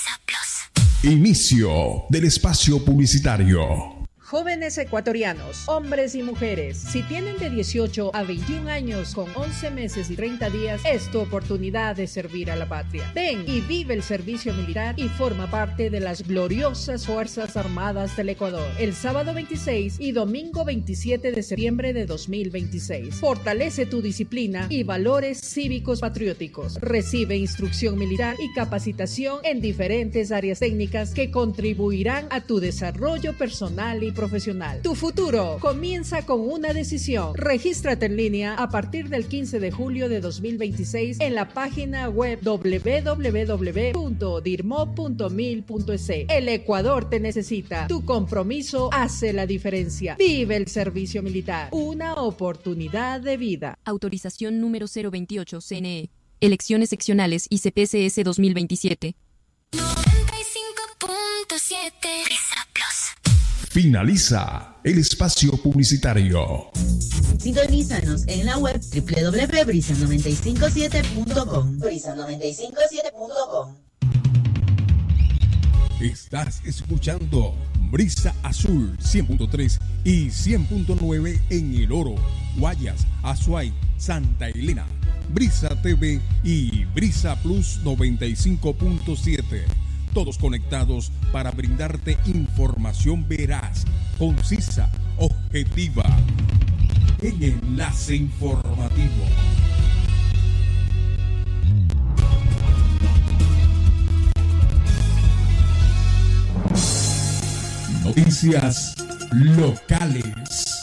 Inicio del espacio publicitario. Jóvenes ecuatorianos, hombres y mujeres, si tienen de 18 a 21 años con 11 meses y 30 días, es tu oportunidad de servir a la patria. Ven y vive el servicio militar y forma parte de las gloriosas Fuerzas Armadas del Ecuador. El sábado 26 y domingo 27 de septiembre de 2026. Fortalece tu disciplina y valores cívicos patrióticos. Recibe instrucción militar y capacitación en diferentes áreas técnicas que contribuirán a tu desarrollo personal y profesional. Tu futuro comienza con una decisión. Regístrate en línea a partir del 15 de julio de 2026 en la página web www.dirmo.mil.es. El Ecuador te necesita. Tu compromiso hace la diferencia. Vive el servicio militar. Una oportunidad de vida. Autorización número 028 CNE. Elecciones seccionales y CPCS 2027. 95.7 Brisa Plus. Finaliza el espacio publicitario. Sintonízanos en la web www.brisa957.com. Brisa957.com. Estás escuchando Brisa Azul 100.3 y 100.9 en El Oro, Guayas, Azuay, Santa Elena, Brisa TV y Brisa Plus 95.7. Todos conectados para brindarte información veraz, concisa, objetiva. En Enlace Informativo. Noticias locales.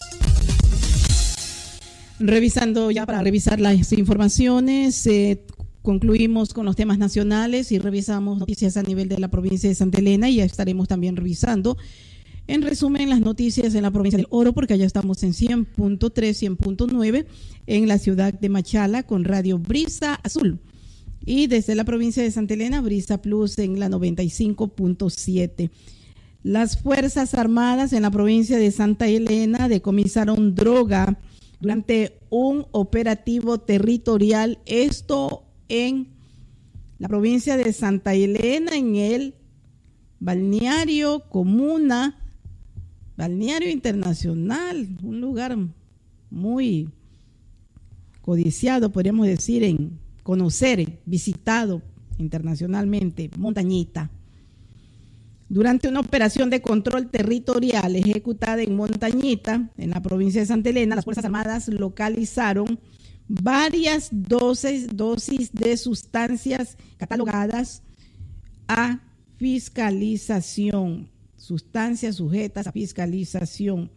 Revisando ya para revisar las informaciones, concluimos con los temas nacionales y revisamos noticias a nivel de la provincia de Santa Elena y ya estaremos también revisando en resumen las noticias en la provincia del Oro, porque allá estamos en 100.3, 100.9 en la ciudad de Machala con Radio Brisa Azul, y desde la provincia de Santa Elena Brisa Plus en la 95.7. Las Fuerzas Armadas en la provincia de Santa Elena decomisaron droga durante un operativo territorial, esto en la provincia de Santa Elena, en el balneario Comuna, balneario internacional, un lugar muy codiciado, podríamos decir, en conocer, visitado internacionalmente, Montañita. Durante una operación de control territorial ejecutada en Montañita, en la provincia de Santa Elena, las Fuerzas Armadas localizaron varias dosis de sustancias catalogadas a fiscalización, sustancias sujetas a fiscalización.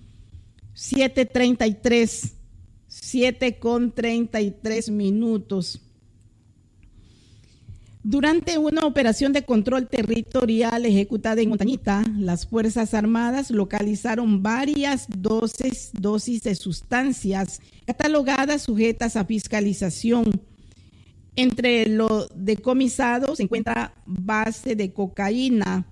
7:33 minutos. Durante una operación de control territorial ejecutada en Montañita, las Fuerzas Armadas localizaron varias dosis de sustancias catalogadas sujetas a fiscalización. Entre lo decomisado se encuentra base de cocaína,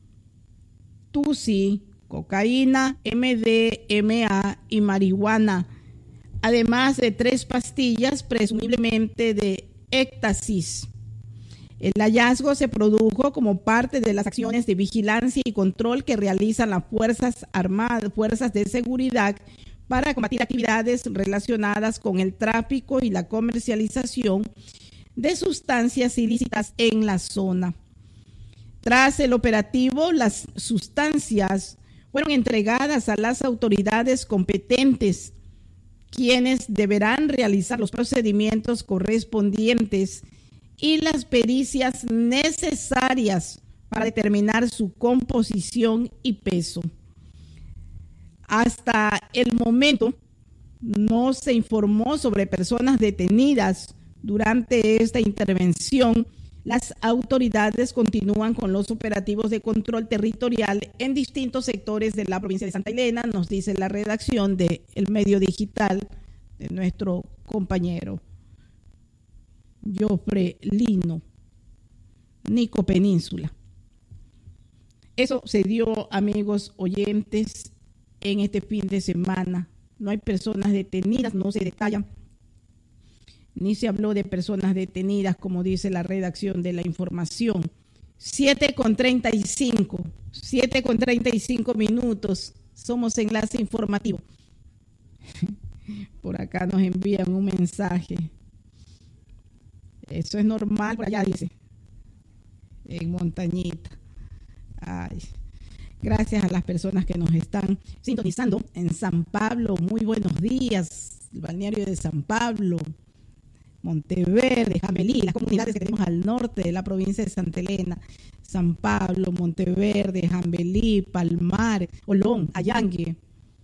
tusi, cocaína, MDMA y marihuana, además de 3 pastillas presumiblemente de éxtasis. El hallazgo se produjo como parte de las acciones de vigilancia y control que realizan las Fuerzas Armadas, Fuerzas de Seguridad, para combatir actividades relacionadas con el tráfico y la comercialización de sustancias ilícitas en la zona. Tras el operativo, las sustancias fueron entregadas a las autoridades competentes, quienes deberán realizar los procedimientos correspondientes y las pericias necesarias para determinar su composición y peso. Hasta el momento no se informó sobre personas detenidas durante esta intervención. Las autoridades continúan con los operativos de control territorial en distintos sectores de la provincia de Santa Elena, nos dice la redacción de El Medio Digital de nuestro compañero Jofre Lino, Nico Península. Eso se dio, amigos oyentes, en este fin de semana. No hay personas detenidas, no se detallan, ni se habló de personas detenidas, como dice la redacción de la información. 7:35 minutos. Somos Enlace Informativo. Por acá nos envían un mensaje. Eso es normal, por allá dice. En Montañita. Ay. Gracias a las personas que nos están sintonizando en San Pablo. Muy buenos días. El balneario de San Pablo, Monteverde, Jambelí, las comunidades que tenemos al norte de la provincia de Santa Elena. San Pablo, Monteverde, Jambelí, Palmar, Olón, Ayangue,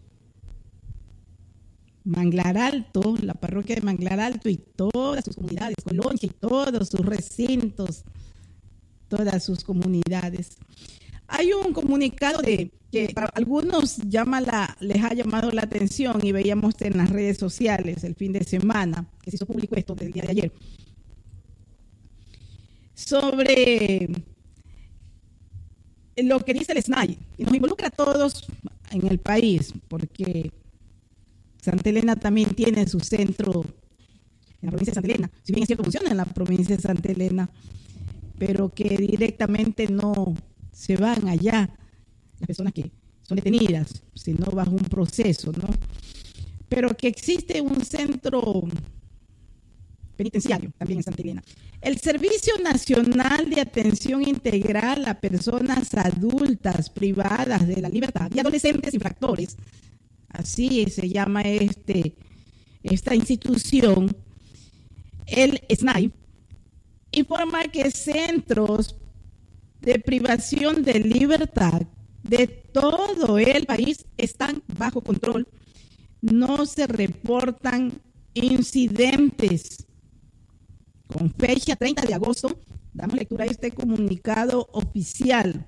Manglar Alto, la parroquia de Manglar Alto y todas sus comunidades, Coloncha y todos sus recintos, todas sus comunidades. Hay un comunicado que para algunos les ha llamado la atención y veíamos en las redes sociales el fin de semana, que se hizo público esto del día de ayer, sobre lo que dice el SNAI, y nos involucra a todos en el país, porque Santa Elena también tiene su centro en la provincia de Santa Elena, si bien es cierto funciona en la provincia de Santa Elena, pero que directamente no se van allá las personas que son detenidas, sino bajo un proceso, ¿no? Pero que existe un centro penitenciario también en Santa Elena. El Servicio Nacional de Atención Integral a Personas Adultas Privadas de la Libertad y Adolescentes Infractores, así se llama esta institución, el SNAI, informa que centros de privación de libertad de todo el país están bajo control. No se reportan incidentes. Con fecha 30 de agosto, damos lectura a este comunicado oficial.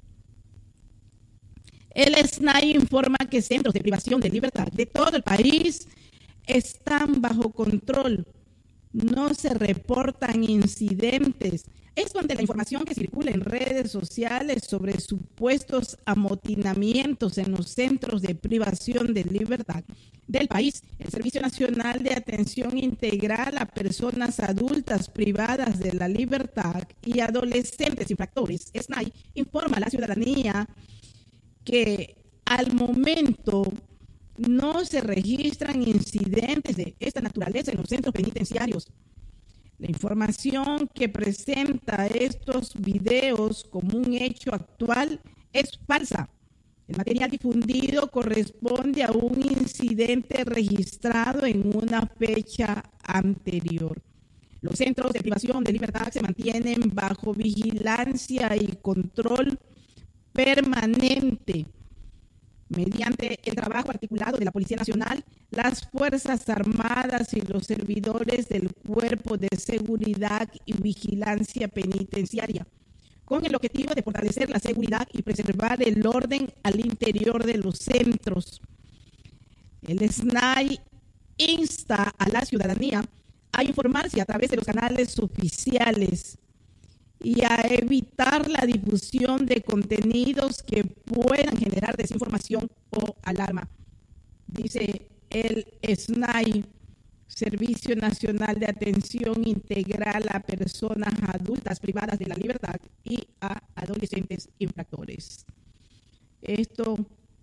El SNAI informa que centros de privación de libertad de todo el país están bajo control. No se reportan incidentes. Esto ante la información que circula en redes sociales sobre supuestos amotinamientos en los centros de privación de libertad del país. El Servicio Nacional de Atención Integral a Personas Adultas Privadas de la Libertad y Adolescentes Infractores, SNAI, informa a la ciudadanía que al momento no se registran incidentes de esta naturaleza en los centros penitenciarios. La información que presenta estos videos como un hecho actual es falsa. El material difundido corresponde a un incidente registrado en una fecha anterior. Los centros de privación de libertad se mantienen bajo vigilancia y control permanente mediante el trabajo articulado de la Policía Nacional, las Fuerzas Armadas y los servidores del Cuerpo de Seguridad y Vigilancia Penitenciaria, con el objetivo de fortalecer la seguridad y preservar el orden al interior de los centros. El SNAI insta a la ciudadanía a informarse a través de los canales oficiales y a evitar la difusión de contenidos que puedan generar desinformación o alarma. Dice el SNAI, Servicio Nacional de Atención Integral a Personas Adultas Privadas de la Libertad y a Adolescentes Infractores. Esto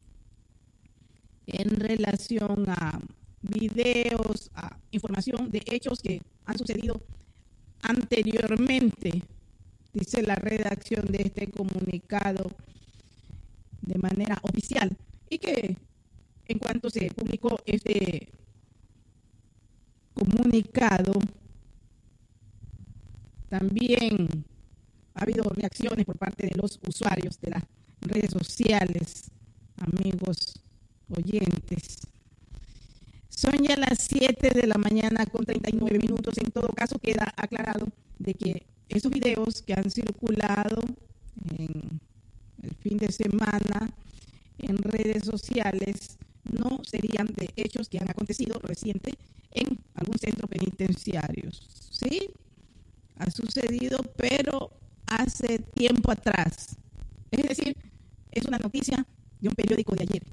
en relación a videos, a información de hechos que han sucedido anteriormente, dice la redacción de este comunicado de manera oficial, y que en cuanto se publicó este comunicado, también ha habido reacciones por parte de los usuarios de las redes sociales, amigos oyentes. Son ya las 7 de la mañana con 39 minutos. En todo caso, queda aclarado de que esos videos que han circulado en el fin de semana en redes sociales no serían de hechos que han acontecido reciente en algún centro penitenciario. Sí, ha sucedido, pero hace tiempo atrás. Es decir, es una noticia de un periódico de ayer.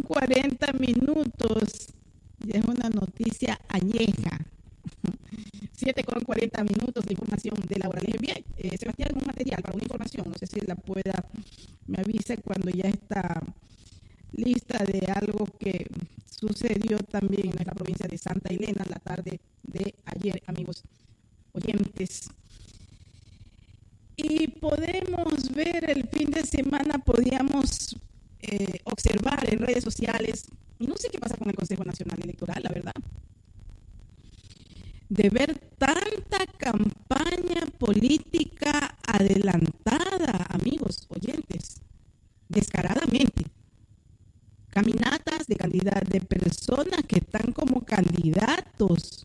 7:40 minutos. Ya es una noticia añeja. 7:40 de información de la hora. Le envié, Sebastián, un material para una información. No sé si la pueda, me avise cuando ya está lista, de algo que sucedió también en nuestra provincia de Santa Elena la tarde de ayer, amigos oyentes. Y podemos ver el fin de semana, podíamos observar en redes sociales, y no sé qué pasa con el Consejo Nacional Electoral, la verdad, de ver tanta campaña política adelantada, amigos oyentes, descaradamente. Caminatas de personas que están como candidatos,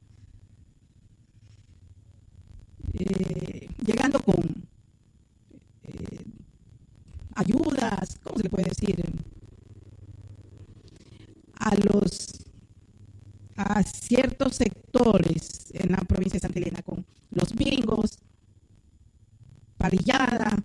llegando con ayudas, ¿cómo se le puede decir? A ciertos sectores en la provincia de Santa Elena, con los bingos, parrillada,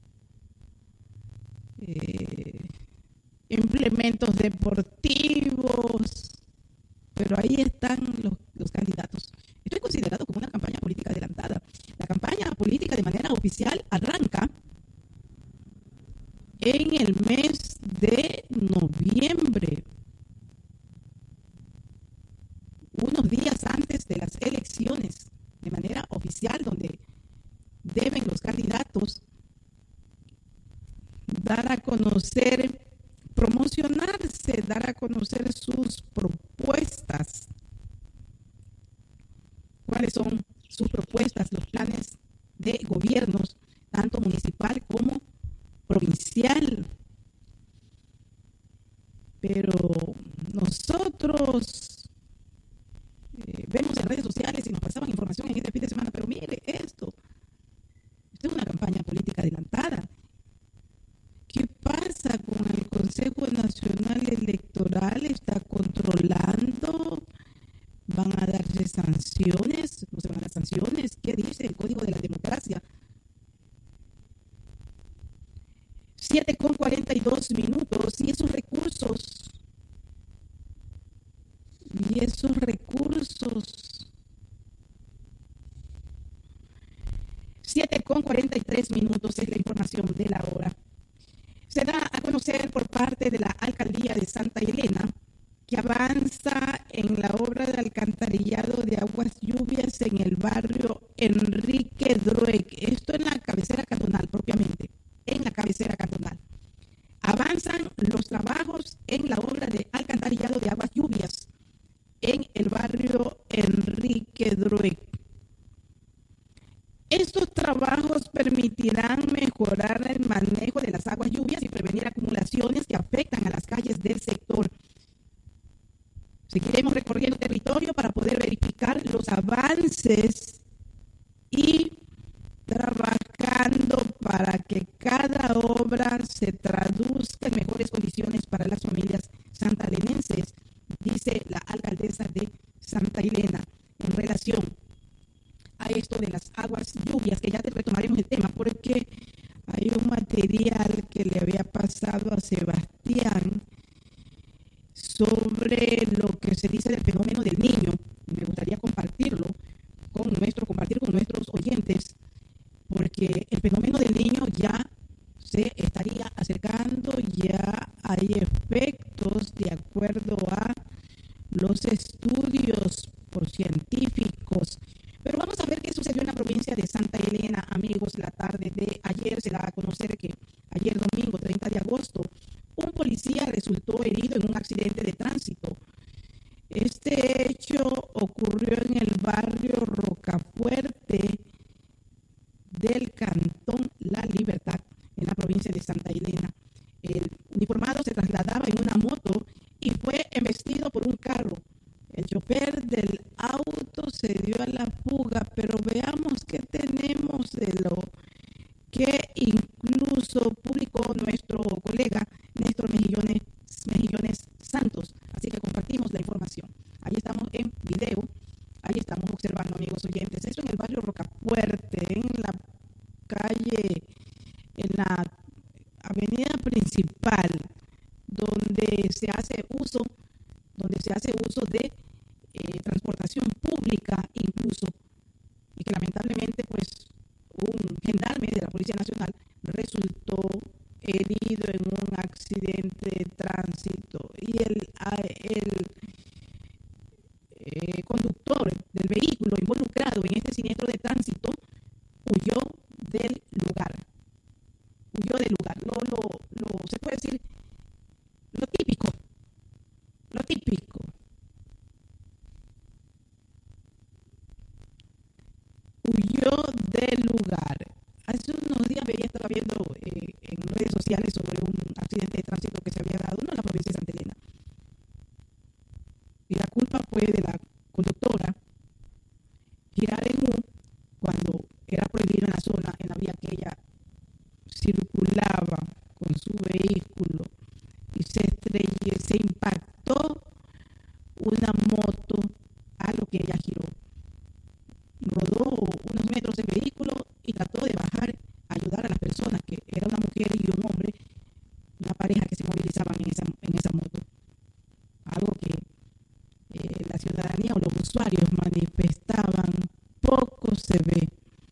implementos deportivos, pero ahí están los candidatos. Esto es considerado como una campaña política adelantada. La campaña política de manera oficial arranca en el mes de noviembre, unos días antes de las elecciones, de manera oficial, donde deben los candidatos dar a conocer, promocionarse, dar a conocer sus propuestas. ¿Cuáles son sus propuestas, los planes de gobiernos, tanto municipal como provincial? Pero nosotros vemos en redes sociales y nos pasaban información en este fin de semana, pero mire esto es una campaña política adelantada. ¿Qué pasa con el Consejo Nacional Electoral? ¿Está controlando? ¿Van a darse sanciones? ¿No se van a dar sanciones? ¿Qué dice el Código de la Democracia? 7:42 y esos recursos 7:43 es la información de la hora. Se da a conocer por parte de la Alcaldía de Santa Elena que avanza en la obra de alcantarillado de aguas lluvias en el barrio Enrique Drueck. Esto en la cabecera cantonal, propiamente, en la cabecera cantonal. Avanzan los trabajos en la obra de alcantarillado de aguas lluvias en el barrio Enrique Drueck. Estos trabajos permitirán mejorar el manejo de las aguas lluvias y prevenir acumulaciones que afectan a las calles del sector. Seguiremos recorriendo el territorio para poder verificar los avances y trabajando para que cada obra se traduzca en mejores condiciones para las familias santalenenses, dice la alcaldesa de Santa Elena en relación a esto de las aguas lluvias, que ya te retomaremos el tema porque hay un material que le había pasado a Sebastián sobre lo que se dice del fenómeno del Niño. Me gustaría compartir con nuestros oyentes, porque el fenómeno del Niño ya se estaría acercando, ya hay efectos de acuerdo a los estudios por científicos. Pero vamos a ver qué sucedió en la provincia de Santa Elena, amigos. La tarde de ayer se da a conocer que ayer domingo 30 de agosto un policía resultó herido en un accidente de tránsito. Este hecho ocurrió en el barrio Rocafuerte del cantón La Libertad, en la provincia de Santa Elena. El uniformado se trasladaba en una moto y fue embestido por un carro. El chofer del auto se dio a la fuga, pero veamos qué tenemos de lo que incluso publicó nuestro colega Néstor Mejillones Santos. Así que compartimos la información. Ahí estamos en video, ahí estamos observando, amigos oyentes. Esto en el barrio Rocafuerte, en la calle, en la avenida principal, donde se hace uso de transportación pública, incluso un gendarme de la Policía Nacional resultó herido en un accidente de tránsito y el conductor del vehículo involucrado en este siniestro de tránsito huyó del lugar. Se puede decir lo típico. Huyó del lugar. Hace unos días estaba viendo en redes sociales sobre un accidente de tránsito que se había dado en la provincia de Santa Elena. Y la culpa fue de la conductora girar en U cuando era prohibido en la zona, en la vía que ella circulaba con su vehículo, y se impactó una moto a lo que ella giró. Rodó unos metros del vehículo y trató de bajar, ayudar a las personas, que era una mujer y un hombre, una pareja que se movilizaban en esa moto. Algo que la ciudadanía o los usuarios manifestaban, poco se ve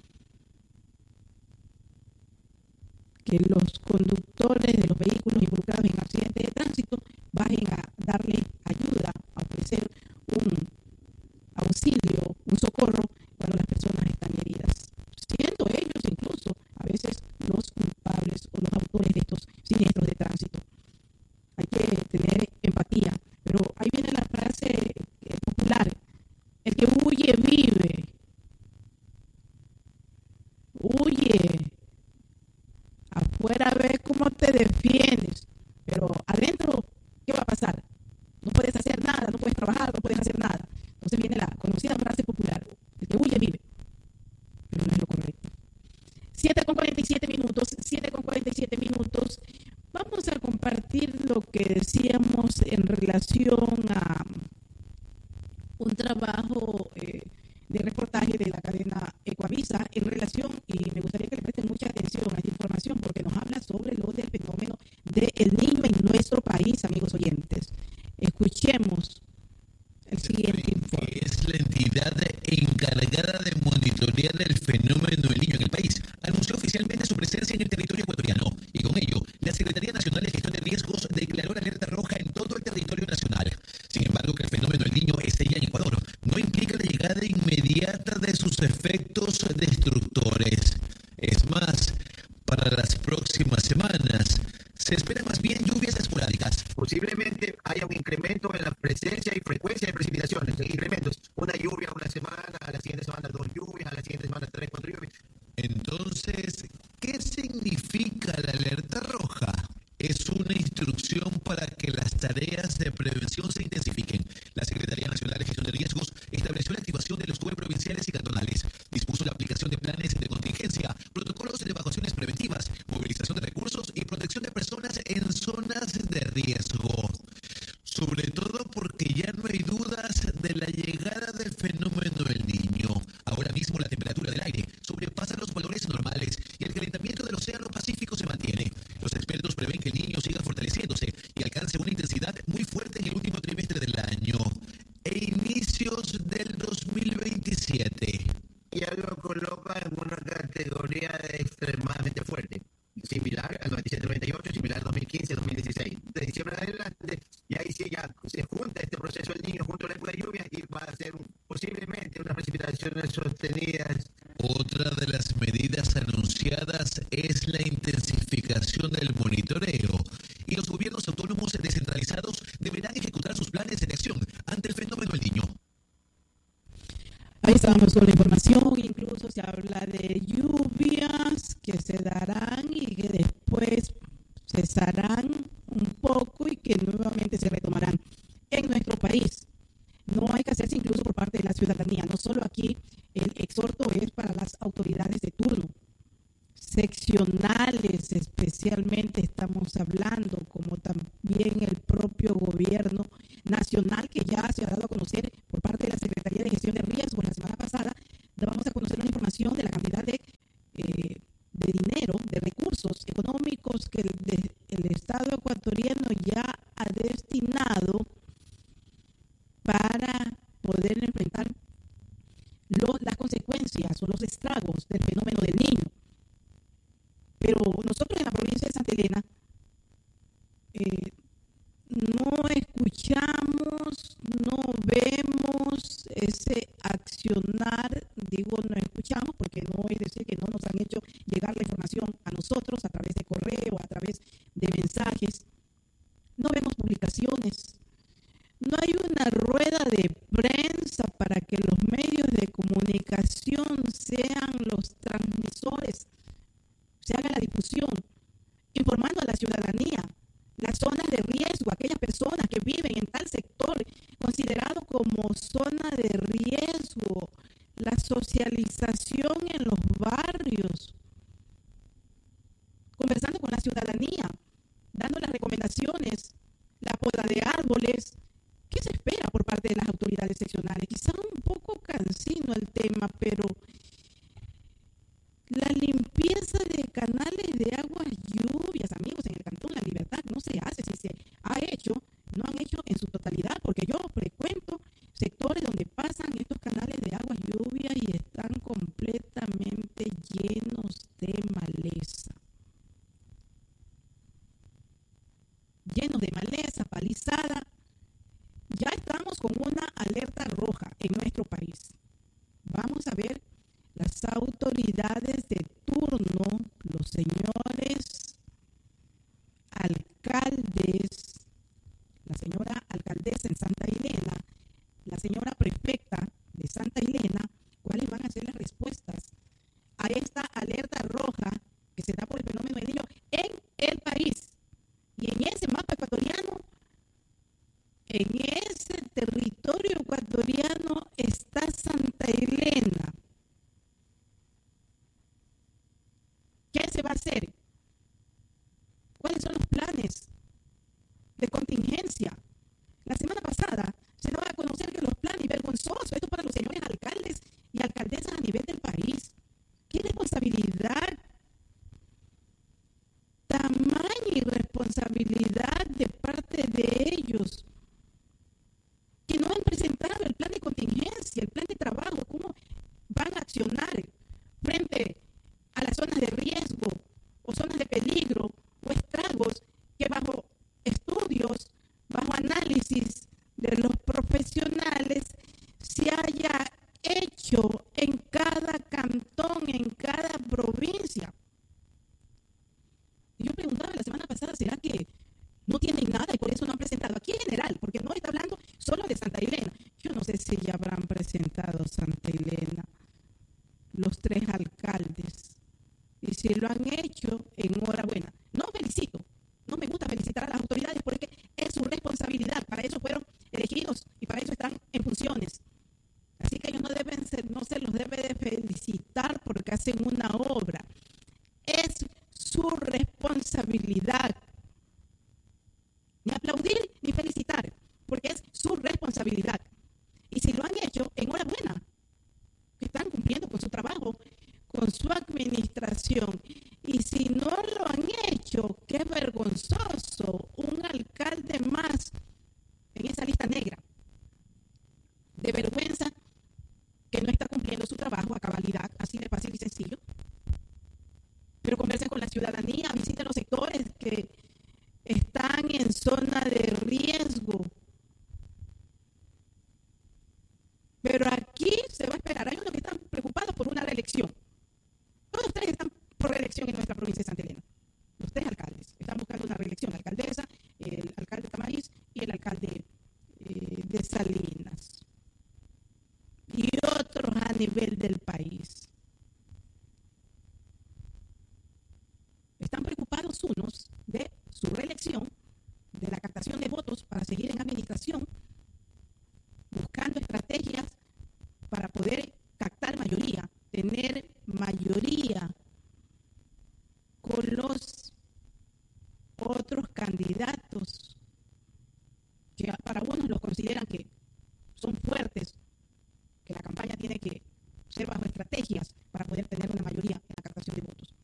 que los conductores de los vehículos involucrados en accidentes de tránsito vayan a darle ayuda, a ofrecer un auxilio, un socorro cuando las personas están heridas, siendo ellos incluso a veces los culpables o los autores de estos siniestros de tránsito. Hay que tener empatía, pero ahí viene la frase popular: el que huye vive. Huye. Afuera ves cómo te defiendes, pero adentro, ¿qué va a pasar? No puedes hacer nada, no puedes trabajar, no puedes hacer nada. Entonces viene la conocida frase popular: el que huye vive. Pero no es lo correcto. 7:47 minutos. Vamos a compartir lo que decíamos en relación a un trabajo de reportaje de la cadena Ecoavisa en relación, y me gustaría que le presten mucha atención a esta información porque nos habla sobre lo del fenómeno del Niño en nuestro país, amigos oyentes. Escuchemos el siguiente informe. Es la entidad encargada de monitorear el fenómeno del niño en el país. Anunció oficialmente su presencia en el territorio ecuatoriano y con ello la Secretaría Nacional de Gestión de Riesgos declaró la alerta roja en todo el territorio nacional. Sin embargo, que el fenómeno del niño esté ya en Ecuador no implica la llegada inmediata de sus efectos destructores. Es más, para las próximas semanas se esperan más bien lluvias esporádicas. Posiblemente haya un incremento en la presencia y frecuencia de precipitaciones. Incrementos, una lluvia una semana, a la siguiente semana 2 lluvias, a la siguiente semana 3, 4 lluvias. Entonces, ¿qué significa la alerta roja? Es una instrucción para que las tareas de prevención se intensifiquen. La Secretaría Nacional de Gestión de Riesgos estableció la activación de los COE provinciales y cantonales, dispuso la aplicación de planes de contingencia, protocolos de evacuaciones preventivas, movilización de recursos y protección de personas en zonas de riesgo. Sobre todo porque ya no hay dudas de la llegada del fenómeno del niño. Ahora mismo la temperatura del aire sobrepasa los valores normales y el calentamiento del Océano Pacífico se mantiene. Los expertos prevén que el niño siga fortaleciéndose y alcance una intensidad muy fuerte en el último trimestre del año e inicios del 2027. Ya lo coloca en una categoría extremadamente fuerte, similar al 97-98, similar al 2015-2016. De diciembre en adelante, y ahí sí ya se junta este proceso del niño junto a la época de lluvia y va a ser posiblemente unas precipitaciones sostenidas. Otra de las medidas anunciadas es la intensificación del monitoreo y los gobiernos autónomos descentralizados deberán ejecutar sus planes de acción ante el fenómeno del niño. Ahí estábamos con la información, incluso se habla de lluvias que se darán y que después cesarán un poco y que nuevamente se retomarán en nuestro país. No hay que hacerse incluso por parte de la ciudadanía, no solo aquí, el exhorto es para las autoridades de turno, seccionales especialmente estamos hablando, como también el propio gobierno nacional, que ya se ha dado a conocer por parte de la Secretaría de Gestión de Riesgos. La semana pasada dábamos a conocer una información de la cantidad de dinero, de recursos económicos que el Estado ecuatoriano ya ha destinado para poder enfrentar las consecuencias o los estragos del fenómeno del niño. Elena, no escuchamos, no vemos ese accionar. Digo no escuchamos porque no es decir que no nos han hecho llegar la información a nosotros a través de correo, a través de mensajes. No vemos publicaciones. No hay una rueda de prensa para que los medios de comunicación sean los transmisores, se haga la difusión, informando a la ciudadanía las zonas de riesgo, aquellas personas que viven en tal sector considerado como zona de riesgo, la socialización en los barrios, conversando con la ciudadanía, dando las recomendaciones, la poda de árboles. ¿Qué se espera por parte de las autoridades seccionales? Quizá un poco cansino el tema, pero la limpieza de canales de aguas lluvias, amigos, en el Cantón La Libertad no se hace. Si se ha hecho, no han hecho en su totalidad, porque yo frecuento sectores donde pasan estos canales de aguas lluvias y están completamente llenos de maleza. Llenos de maleza, palizada. Ya estamos con una alerta roja en nuestro país. Vamos a ver las autoridades de turno, los señores alcaldes, la señora alcaldesa en Santa Elena, la señora prefecta de Santa Elena, cuáles van a ser las respuestas a esta alerta roja que se da por el fenómeno del Niño en el país. Y en ese mapa ecuatoriano, en ese territorio ecuatoriano está Santa Elena. ¿Qué se va a hacer? ¿Cuáles son los planes de contingencia? La semana pasada se daba a conocer que los planes, vergonzosos, esto para los señores alcaldes y alcaldesas a nivel del país. ¿Qué responsabilidad? Tamaña irresponsabilidad de parte de ellos, que no han presentado el plan de contingencia, el plan de trabajo, cómo van a accionar frente a las zonas de riesgo o zonas de peligro o estragos que bajo estudios, bajo análisis de los profesionales se haya hecho en cada cantón, en cada provincia. Y yo preguntaba la semana pasada, ¿será que no tienen nada y por eso no han presentado aquí en general? Porque no está hablando solo de Santa Elena. Yo no sé si ya habrán presentado Santa Elena los 3 alcaldes. Y si lo han hecho, enhorabuena. No felicito, no me gusta felicitar a las autoridades porque es su responsabilidad. Para eso fueron elegidos y para eso están en funciones. Así que ellos no se los debe de felicitar porque hacen una obra. Es su responsabilidad. Ni aplaudir ni felicitar, porque es su responsabilidad. Y si lo han hecho, enhorabuena. Están cumpliendo con su trabajo, con su administración. Y si no lo han hecho, qué vergonzoso. Un alcalde más en esa lista negra de vergüenza que no está cumpliendo su trabajo a cabalidad, así de fácil y sencillo. Pero conversen con la ciudadanía, visiten los sectores que están en zona de riesgo. Pero aquí se va a esperar. Hay unos que están preocupados por una reelección. Todos ustedes están por reelección en nuestra provincia de Santa Elena. Los 3 alcaldes están buscando una reelección. La alcaldesa, el alcalde Tamariz y el alcalde de Salinas. Y otros a nivel del país. Están preocupados unos de su reelección, de la captación de votos para seguir en administración, buscando estrategias para poder captar mayoría, tener mayoría con los otros candidatos que para unos los consideran que son fuertes, que la campaña tiene que ser bajo estrategias para poder tener una mayoría en la captación de votos.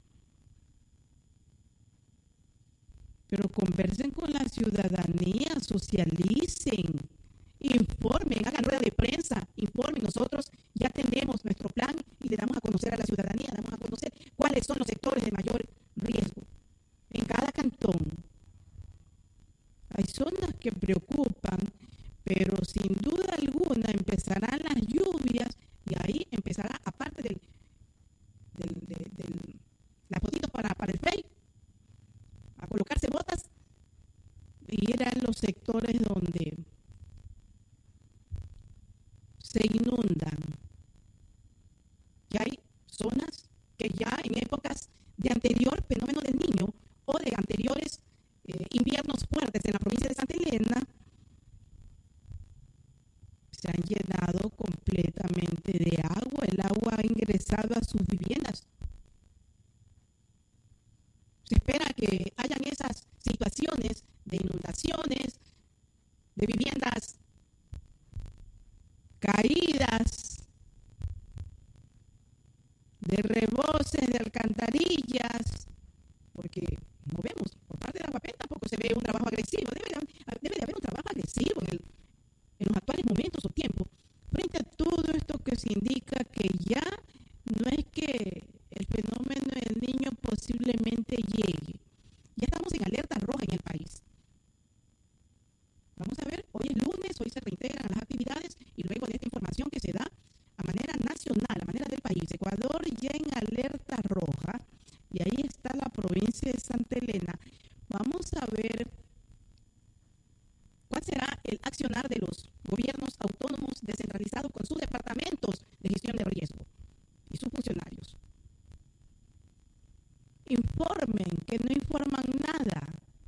Pero conversen con la ciudadanía, socialicen, informen, hagan rueda de prensa, informen. Nosotros ya tenemos nuestro plan y le damos a conocer a la ciudadanía, damos a conocer cuáles son los sectores de mayor riesgo en cada razón. Hay zonas que preocupan, pero sin duda alguna empezarán las lluvias y ahí empezará, aparte del las fotitos para el Face, a colocarse botas y ir a los sectores donde se inundan. Ya hay zonas que ya en épocas de anterior fenómeno del Niño o de anteriores inviernos fuertes en la provincia de Santa Elena se han llenado completamente de agua. El agua ha ingresado a sus viviendas. Se espera que hayan esas situaciones de inundaciones, de viviendas caídas, de reboses, de alcantarillas, porque no vemos, por parte de la papel tampoco se ve un trabajo agresivo. Debe de haber un trabajo agresivo en los actuales momentos o tiempos, frente a todo esto que se indica que ya no es que el fenómeno del Niño posiblemente llegue. Ya estamos en alerta roja en el país. Vamos a ver, hoy es lunes, hoy se reintegran las actividades y luego de esta información que se da a manera nacional, a manera del país, Ecuador ya en alerta roja y ahí está la provincia de Santa Elena. Vamos a ver cuál será el accionar de los gobiernos autónomos descentralizados con sus departamentos de gestión de riesgo y sus funcionarios. Informen, que no informan nada.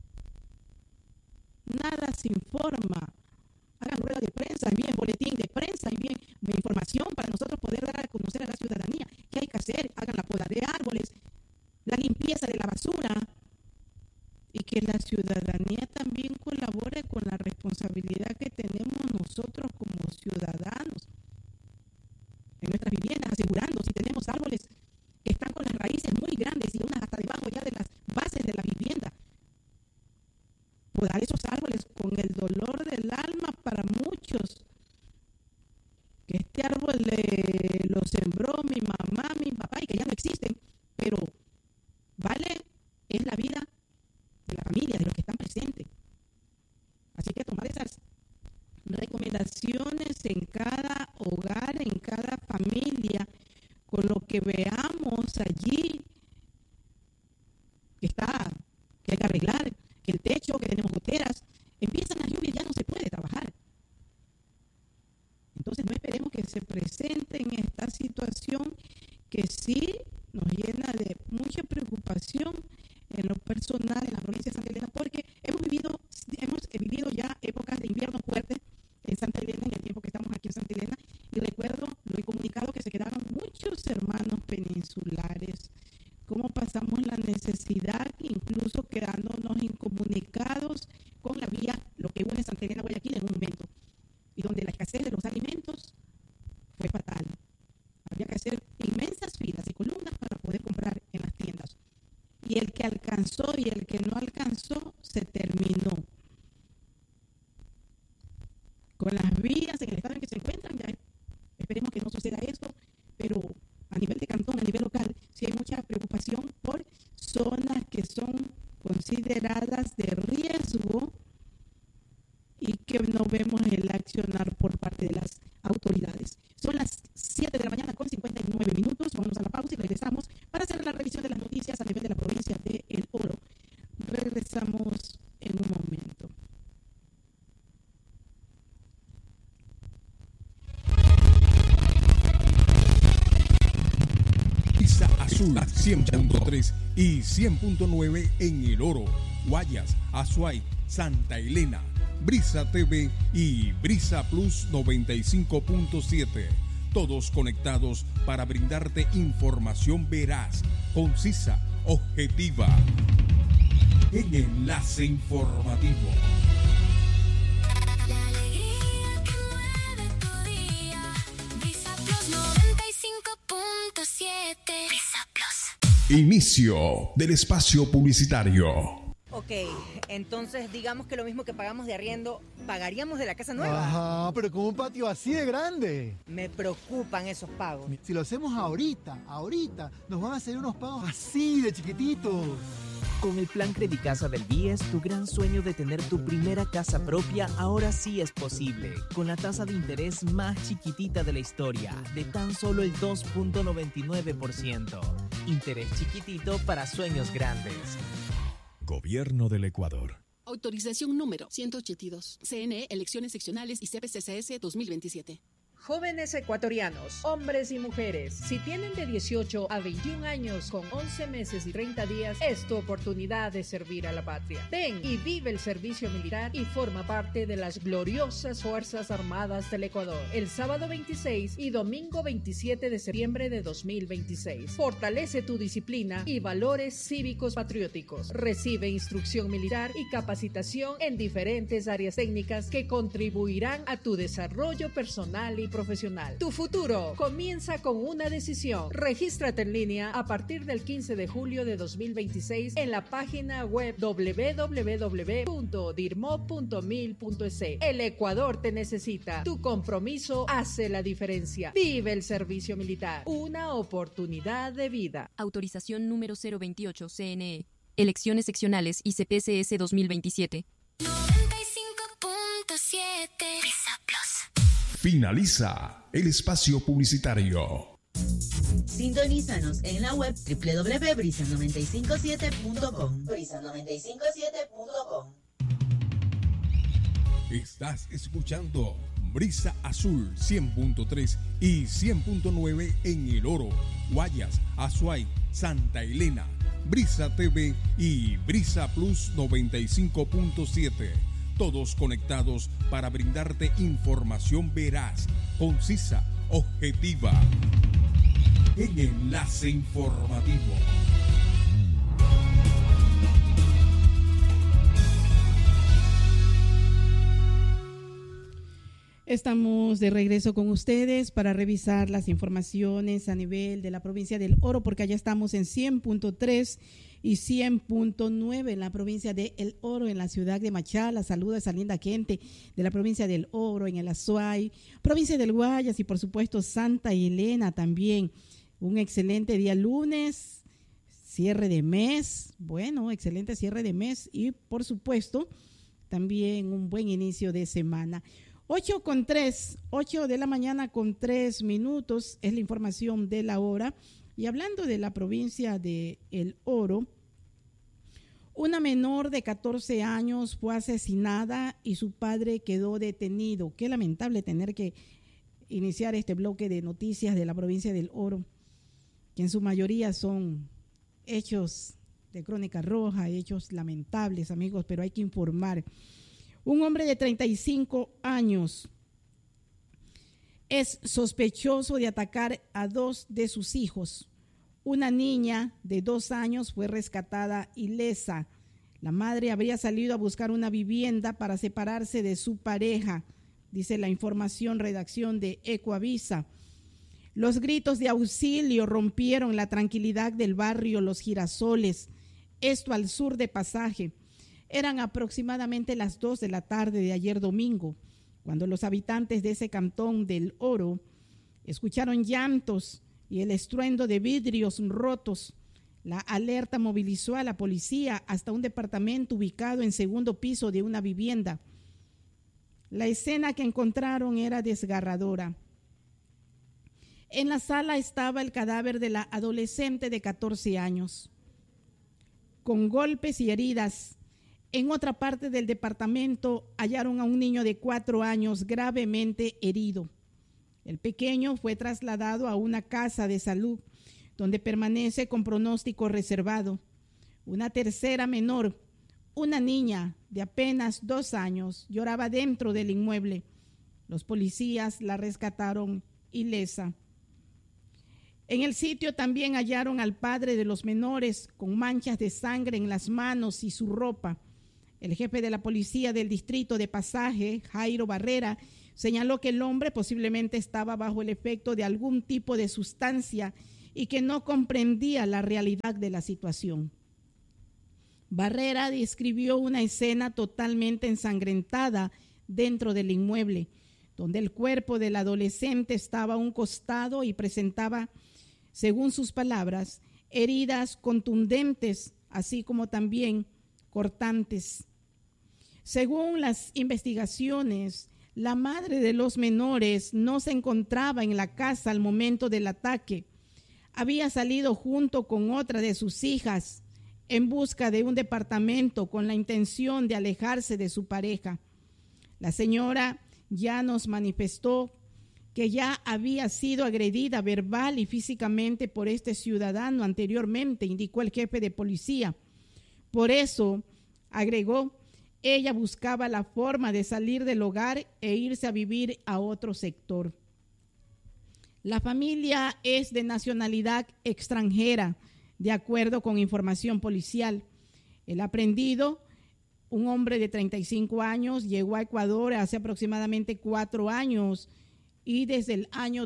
Nada se informa. Hagan rueda de prensa, envíen boletín de prensa, envíen información para nosotros poder dar a conocer a la ciudadanía qué hay que hacer. Hagan la poda de árboles, la limpieza de la basura y que la ciudadanía también colabore con la responsabilidad que tenemos nosotros como ciudadanos en nuestras viviendas, asegurando si tenemos árboles que están con las raíces muy grandes y unas hasta debajo ya de las bases de la vivienda. Podar esos árboles con el dolor del alma para muchos. Que este árbol lo sembró mi mamá, mi papá y que ya no existen, pero vale, es la vida de la familia, de los que están presentes. Así que tomar esas recomendaciones en cada hogar, en cada familia, con lo que veamos allí que hay que arreglar, que el techo, que tenemos goteras, empiezan las lluvias, ya no se puede trabajar. Entonces no esperemos que se presente en esta situación que sí nos llena de mucha preocupación en lo personal en la provincia de Santa Elena, porque hemos vivido ya épocas de invierno fuerte en Santa Elena, en el tiempo que estamos aquí en Santa Elena, y recuerdo, lo he comunicado, que se quedaron muchos hermanos peninsulares, cómo pasamos la necesidad, incluso quedándonos incomunicados con la vía, lo que une Santa Elena a Guayaquil en un momento, y donde la escasez de los alimentos fue fatal. Había que hacer inmensas filas y columnas para poder comprar en las tiendas. Y el que alcanzó y el que no alcanzó, se terminó. Con las vías en el estado en que se encuentran, ya esperemos que no suceda esto, pero a nivel de cantón, a nivel local, sí hay mucha preocupación por zonas que son consideradas de riesgo y que no vemos el accionar por parte de las autoridades. Son las 7 de la mañana con 59 minutos. Vamos a la pausa y regresamos para hacer la revisión de las noticias a nivel de la provincia de El Oro. Regresamos en un momento. Brisa Azul 100.3 y 100.9 en El Oro, Guayas, Azuay, Santa Elena, Brisa TV y Brisa Plus 95.7. Todos conectados para brindarte información veraz, concisa, objetiva. En Enlace Informativo. La alegría que mueve tu día. Brisa Plus 95.7. Brisa Plus. Inicio del espacio publicitario. Ok, entonces digamos que lo mismo que pagamos de arriendo, ¿pagaríamos de la casa nueva? Ajá, pero con un patio así de grande. Me preocupan esos pagos. Si lo hacemos ahorita, nos van a hacer unos pagos así de chiquititos. Con el plan Credicasa del BIES, tu gran sueño de tener tu primera casa propia ahora sí es posible, con la tasa de interés más chiquitita de la historia, de tan solo el 2.99%. Interés chiquitito para sueños grandes. Gobierno del Ecuador. Autorización número 182. CNE, Elecciones Seccionales y CPCCS 2027. Jóvenes ecuatorianos, hombres y mujeres, si tienen de 18 a 21 años con 11 meses y 30 días, es tu oportunidad de servir a la patria. Ven y vive el servicio militar y forma parte de las gloriosas Fuerzas Armadas del Ecuador. El sábado 26 y domingo 27 de septiembre de 2026. Fortalece tu disciplina y valores cívicos patrióticos. Recibe instrucción militar y capacitación en diferentes áreas técnicas que contribuirán a tu desarrollo personal y profesional. Tu futuro comienza con una decisión. Regístrate en línea a partir del 15 de julio de 2026 en la página web www.dirmo.mil.es. El Ecuador te necesita. Tu compromiso hace la diferencia. Vive el servicio militar. Una oportunidad de vida. Autorización número 028 CNE. Elecciones seccionales y CPCS 2027. 95.7 Brisa Plus. Finaliza el espacio publicitario. Sintonízanos en la web www.brisa957.com. Brisa957.com. Estás escuchando Brisa Azul 100.3 y 100.9 en El Oro, Guayas, Azuay, Santa Elena, Brisa TV y Brisa Plus 95.7. Todos conectados para brindarte información veraz, concisa, objetiva. En Enlace Informativo. Estamos de regreso con ustedes para revisar las informaciones a nivel de la provincia del Oro, porque allá estamos en 100.3 y 100.9 en la provincia de El Oro, en la ciudad de Machala. Saluda a esa linda gente de la provincia del Oro, en el Azuay, provincia del Guayas y por supuesto Santa Elena también. Un excelente día lunes, cierre de mes, bueno, excelente cierre de mes y por supuesto también un buen inicio de semana. 8 de la mañana con 3 minutos es la información de la hora. Y hablando de la provincia de El Oro, una menor de 14 años fue asesinada y su padre quedó detenido. Qué lamentable tener que iniciar este bloque de noticias de la provincia del Oro, que en su mayoría son hechos de crónica roja, hechos lamentables, amigos, pero hay que informar. Un hombre de 35 años es sospechoso de atacar a 2 de sus hijos. Una niña de 2 años fue rescatada ilesa. La madre habría salido a buscar una vivienda para separarse de su pareja, dice la información, redacción de Ecoavisa. Los gritos de auxilio rompieron la tranquilidad del barrio Los Girasoles, esto al sur de Pasaje. Eran aproximadamente las 2 de la tarde de ayer domingo, cuando los habitantes de ese cantón del Oro escucharon llantos y el estruendo de vidrios rotos. La alerta movilizó a la policía hasta un departamento ubicado en segundo piso de una vivienda. La escena que encontraron era desgarradora. En la sala estaba el cadáver de la adolescente de 14 años, con golpes y heridas. En otra parte del departamento hallaron a un niño de 4 años gravemente herido. El pequeño fue trasladado a una casa de salud donde permanece con pronóstico reservado. Una tercera menor, una niña de apenas 2 años, lloraba dentro del inmueble. Los policías la rescataron ilesa. En el sitio también hallaron al padre de los menores con manchas de sangre en las manos y su ropa. El jefe de la policía del distrito de Pasaje, Jairo Barrera, señaló que el hombre posiblemente estaba bajo el efecto de algún tipo de sustancia y que no comprendía la realidad de la situación. Barrera describió una escena totalmente ensangrentada dentro del inmueble, donde el cuerpo del adolescente estaba a un costado y presentaba, según sus palabras, heridas contundentes así como también cortantes. Según las investigaciones, la madre de los menores no se encontraba en la casa al momento del ataque. Había salido junto con otra de sus hijas en busca de un departamento con la intención de alejarse de su pareja. La señora ya nos manifestó que ya había sido agredida verbal y físicamente por este ciudadano anteriormente, indicó el jefe de policía. Por eso, agregó, ella buscaba la forma de salir del hogar e irse a vivir a otro sector. La familia es de nacionalidad extranjera, de acuerdo con información policial. El aprendido, un hombre de 35 años, llegó a Ecuador hace aproximadamente 4 años y desde el año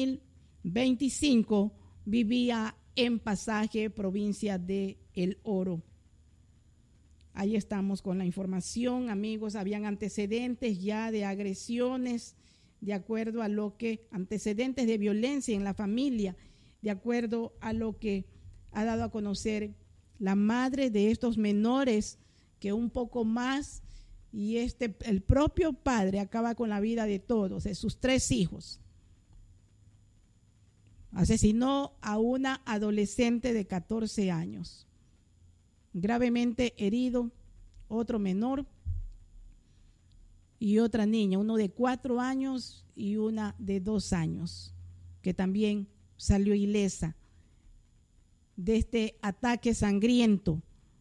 2025 vivía en Pasaje, provincia de El Oro. Ahí estamos con la información, amigos. Habían antecedentes ya de agresiones, de acuerdo a lo que, antecedentes de violencia en la familia, de acuerdo a lo que ha dado a conocer la madre de estos menores, que un poco más, y el propio padre acaba con la vida de todos, de sus 3 hijos. Asesinó a una adolescente de 14 años. Gravemente herido, otro menor y otra niña, uno de 4 años y una de 2 años, que también salió ilesa de este ataque sangriento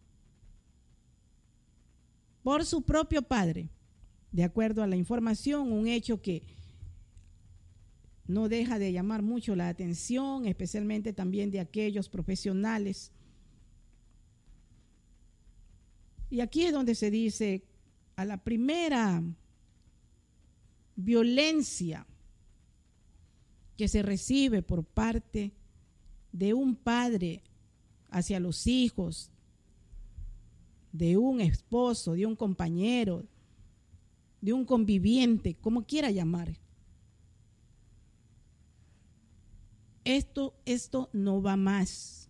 por su propio padre. De acuerdo a la información, un hecho que no deja de llamar mucho la atención, especialmente también de aquellos profesionales. Y aquí es donde se dice, a la primera violencia que se recibe por parte de un padre hacia los hijos, de un esposo, de un compañero, de un conviviente, como quiera llamar. Esto no va más,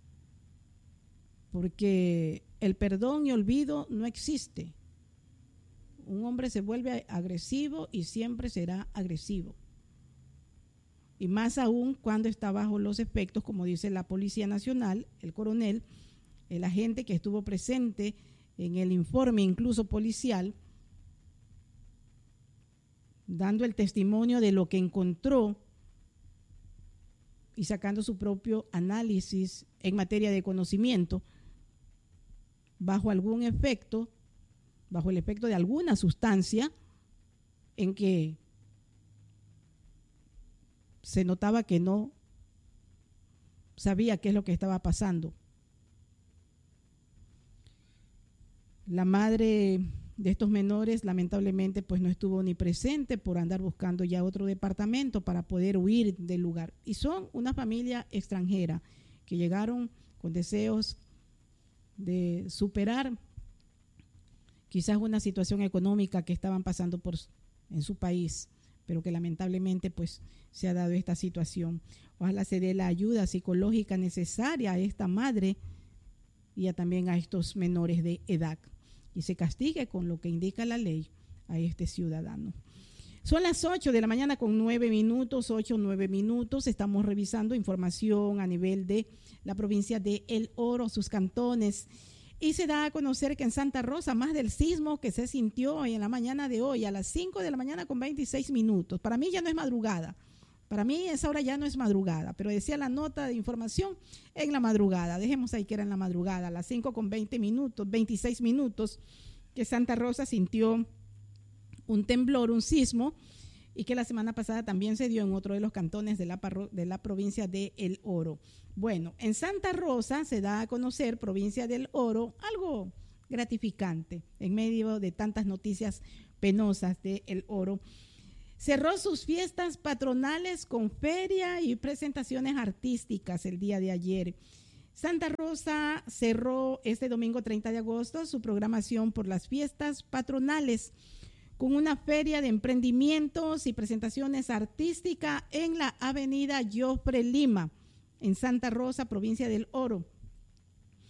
porque el perdón y olvido no existe. Un hombre se vuelve agresivo y siempre será agresivo. Y más aún cuando está bajo los efectos, como dice la Policía Nacional, el coronel, el agente que estuvo presente en el informe incluso policial, dando el testimonio de lo que encontró y sacando su propio análisis en materia de conocimiento, bajo algún efecto, bajo el efecto de alguna sustancia en que se notaba que no sabía qué es lo que estaba pasando. La madre de estos menores lamentablemente pues no estuvo ni presente por andar buscando ya otro departamento para poder huir del lugar. Y son una familia extranjera que llegaron con deseos de superar quizás una situación económica que estaban pasando en su país, pero que lamentablemente pues se ha dado esta situación. Ojalá se dé la ayuda psicológica necesaria a esta madre y también a estos menores de edad, y se castigue con lo que indica la ley a este ciudadano. Son las 8 de la mañana con 9 minutos, 8-9 minutos. Estamos revisando información a nivel de la provincia de El Oro, sus cantones, y se da a conocer que en Santa Rosa, más del sismo que se sintió en la mañana de hoy, a las 5 de la mañana con 26 minutos. Para mí ya no es madrugada. Para mí esa hora ya no es madrugada, pero decía la nota de información en la madrugada. Dejemos ahí que era en la madrugada, a las 5 con 20 minutos, 26 minutos, que Santa Rosa sintió un temblor, un sismo, y que la semana pasada también se dio en otro de los cantones de la provincia de El Oro. Bueno, en Santa Rosa se da a conocer, provincia del Oro, algo gratificante en medio de tantas noticias penosas de El Oro. Cerró sus fiestas patronales con feria y presentaciones artísticas el día de ayer. Santa Rosa cerró este domingo 30 de agosto su programación por las fiestas patronales con una feria de emprendimientos y presentaciones artísticas en la avenida Jofre Lima, en Santa Rosa, provincia del Oro.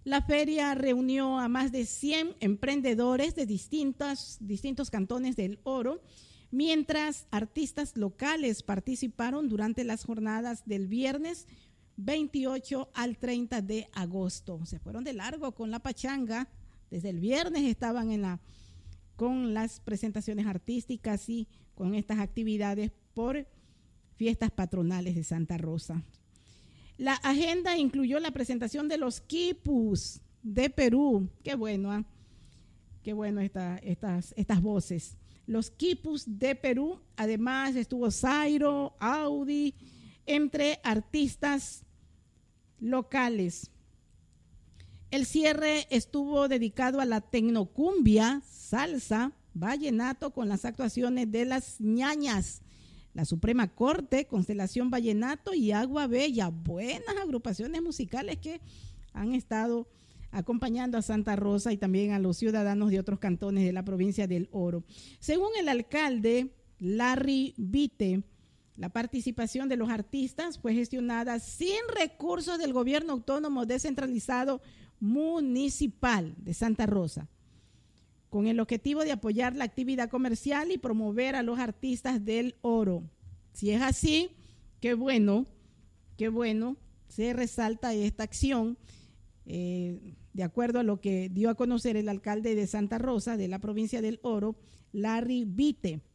La feria reunió a más de 100 emprendedores de distintos cantones del Oro, mientras artistas locales participaron durante las jornadas del viernes 28 al 30 de agosto. Se fueron de largo con la pachanga. Desde el viernes estaban con las presentaciones artísticas y con estas actividades por fiestas patronales de Santa Rosa. La agenda incluyó la presentación de los quipus de Perú. Qué bueno, ¿eh? Qué bueno estas voces. Los quipus de Perú. Además estuvo Zairo, Audi, entre artistas locales. El cierre estuvo dedicado a la tecnocumbia, salsa, vallenato con las actuaciones de las ñañas, la Suprema Corte, Constelación Vallenato y Agua Bella. Buenas agrupaciones musicales que han estado acompañando a Santa Rosa y también a los ciudadanos de otros cantones de la provincia del Oro. Según el alcalde Larry Vite, la participación de los artistas fue gestionada sin recursos del gobierno autónomo descentralizado municipal de Santa Rosa, con el objetivo de apoyar la actividad comercial y promover a los artistas del Oro. Si es así, qué bueno, se resalta esta acción, de acuerdo a lo que dio a conocer el alcalde de Santa Rosa, de la provincia del Oro, Larry Vite.